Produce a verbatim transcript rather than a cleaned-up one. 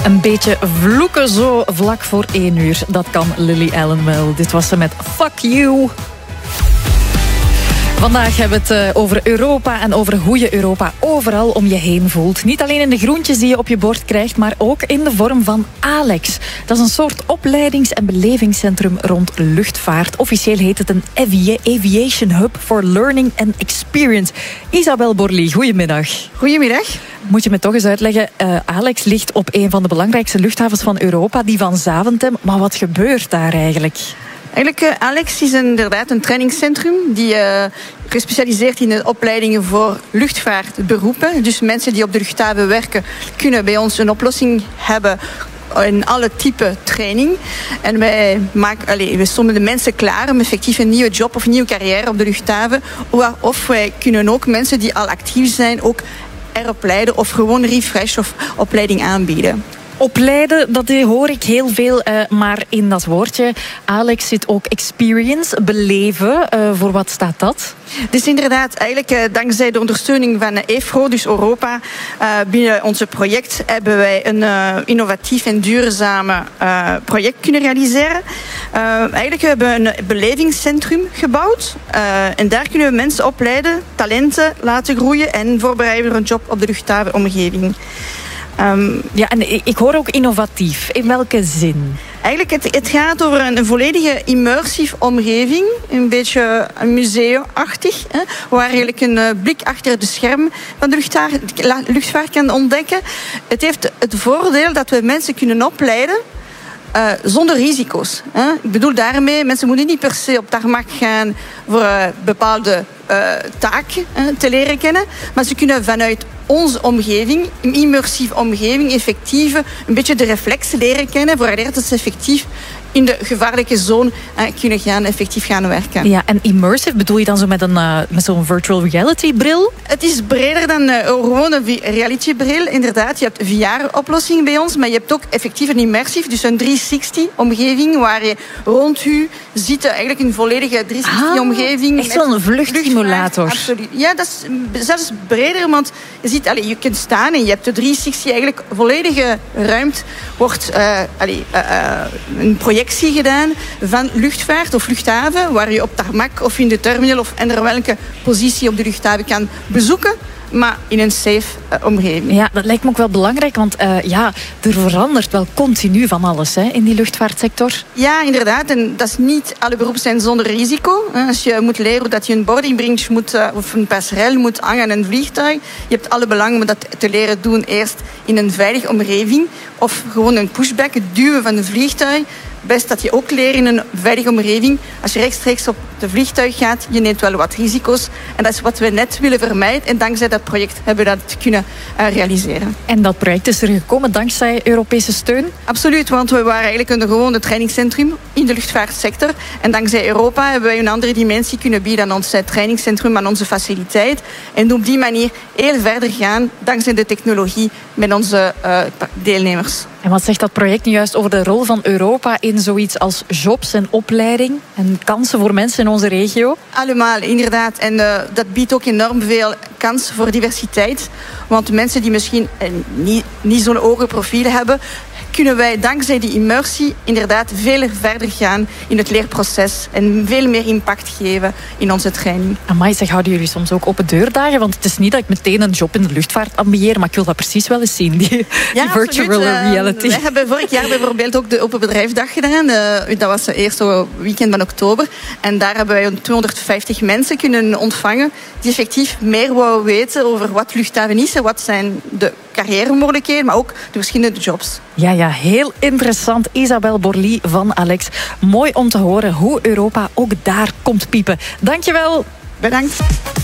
Een beetje vloeken zo vlak voor één uur. Dat kan Lily Allen wel. Dit was ze met Fuck You. Vandaag hebben we het over Europa en over hoe je Europa overal om je heen voelt. Niet alleen in de groentjes die je op je bord krijgt, maar ook in de vorm van Alex. Dat is een soort opleidings- en belevingscentrum rond luchtvaart. Officieel heet het een Aviation Hub for Learning and Experience. Isabel Borlie, goedemiddag. Goedemiddag. Moet je me toch eens uitleggen, uh, Alex ligt op een van de belangrijkste luchthavens van Europa, die van Zaventem. Maar wat gebeurt daar eigenlijk? Eigenlijk, uh, Alex is inderdaad een trainingscentrum die uh, gespecialiseerd in de opleidingen voor luchtvaartberoepen. Dus mensen die op de luchthaven werken, kunnen bij ons een oplossing hebben in alle typen training. En wij, maken, allez, wij stonden de mensen klaar om effectief een nieuwe job of een nieuwe carrière op de luchthaven. Of wij kunnen ook mensen die al actief zijn ook heropleiden of gewoon refresh of opleiding aanbieden. Opleiden, dat hoor ik heel veel, uh, maar in dat woordje Alex zit ook experience, beleven. Uh, voor wat staat dat? Dus inderdaad, eigenlijk uh, dankzij de ondersteuning van E F R O, dus Europa, uh, binnen ons project hebben wij een uh, innovatief en duurzame uh, project kunnen realiseren. Uh, eigenlijk hebben we een belevingscentrum gebouwd uh, en daar kunnen we mensen opleiden, talenten laten groeien en voorbereiden voor een job op de luchthavenomgeving. Um, ja, en ik hoor ook innovatief. In welke zin? Eigenlijk, het, het gaat over een, een volledige immersieve omgeving. Een beetje een museumachtig. Hè, waar je eigenlijk een uh, blik achter de scherm van de luchtvaart, luchtvaart kan ontdekken. Het heeft het voordeel dat we mensen kunnen opleiden Uh, zonder risico's. Hè. Ik bedoel daarmee, mensen moeten niet per se op tarmac gaan voor uh, bepaalde uh, taken uh, te leren kennen, maar ze kunnen vanuit onze omgeving, een immersieve omgeving, effectief een beetje de reflexen leren kennen, voordat ze effectief in de gevaarlijke zone uh, kunnen gaan, effectief gaan werken. Ja, en immersive bedoel je dan zo met, een, uh, met zo'n virtual reality bril? Het is breder dan uh, gewoon een reality bril. Inderdaad, je hebt een V R-oplossing bij ons, maar je hebt ook effectief een immersief, dus een driehonderdzestig-omgeving, waar je rond u ziet, eigenlijk een volledige driehonderdzestig-omgeving. Ah, echt zo'n vluchtsimulator. Absoluut. Ja, dat is zelfs breder, want je ziet, allez, je kunt staan en je hebt de driehonderdzestig, eigenlijk volledige ruimte wordt uh, allez, uh, uh, een projectie gedaan van luchtvaart of luchthaven, waar je op tarmac of in de terminal of eender welke positie op de luchthaven kan bezoeken, maar in een safe uh, omgeving. Ja, dat lijkt me ook wel belangrijk, want uh, ja, er verandert wel continu van alles hè, in die luchtvaartsector. Ja, inderdaad. En dat is niet alle beroepen zijn zonder risico. Als je moet leren dat je een boarding bridge moet, uh, of een passerelle moet hangen aan een vliegtuig, je hebt alle belang om dat te leren doen eerst in een veilige omgeving of gewoon een pushback, het duwen van een vliegtuig. Best dat je ook leert in een veilige omgeving. Als je rechtstreeks op het vliegtuig gaat, je neemt wel wat risico's. En dat is wat we net willen vermijden. En dankzij dat project hebben we dat kunnen uh, realiseren. En dat project is er gekomen dankzij Europese steun? Absoluut, want we waren eigenlijk een gewone trainingscentrum in de luchtvaartsector. En dankzij Europa hebben wij een andere dimensie kunnen bieden aan ons trainingscentrum, aan onze faciliteit. En op die manier heel verder gaan, dankzij de technologie, met onze uh, deelnemers. En wat zegt dat project nu juist over de rol van Europa in zoiets als jobs en opleiding en kansen voor mensen in onze regio? Allemaal, inderdaad. En uh, dat biedt ook enorm veel kans voor diversiteit. Want mensen die misschien uh, niet, niet zo'n hoge profiel hebben, kunnen wij dankzij die immersie inderdaad veel verder gaan in het leerproces en veel meer impact geven in onze training. Amai, zeg, houden jullie soms ook open deurdagen? Want het is niet dat ik meteen een job in de luchtvaart ambieer, maar ik wil dat precies wel eens zien, die, ja, die virtual absoluut. reality. Uh, wij hebben vorig jaar bijvoorbeeld ook de Open Bedrijfsdag gedaan. Uh, dat was het eerste weekend van oktober. En daar hebben wij tweehonderdvijftig mensen kunnen ontvangen die effectief meer wouden weten over wat luchthaven is en wat zijn de carrièremogelijkheden, maar ook de verschillende jobs. Ja, ja, heel interessant. Isabel Borlie van Alex. Mooi om te horen hoe Europa ook daar komt piepen. Dankjewel. Bedankt.